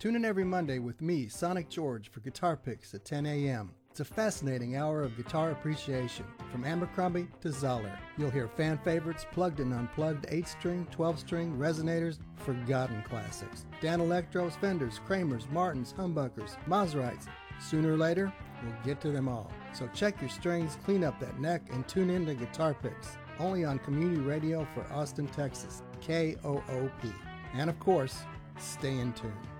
Tune in every Monday with me, Sonic George, for Guitar Picks at 10 a.m. It's a fascinating hour of guitar appreciation, from Abercrombie to Zoller. You'll hear fan favorites, plugged and unplugged, 8-string, 12-string, resonators, forgotten classics, Danelectros, Fenders, Kramers, Martins, Humbuckers, Maserites. Sooner or later, we'll get to them all. So check your strings, clean up that neck, and tune in to Guitar Picks, only on Community Radio for Austin, Texas, KOOP. And of course, stay in tune.